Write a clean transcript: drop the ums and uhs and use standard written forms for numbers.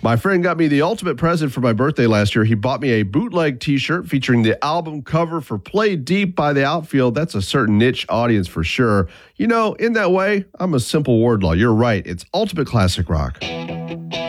My friend got me the ultimate present for my birthday last year. He bought me a bootleg t-shirt featuring the album cover for Play Deep by The Outfield. That's a certain niche audience for sure. You know, in that way, I'm a simple word law. You're right. It's ultimate classic rock.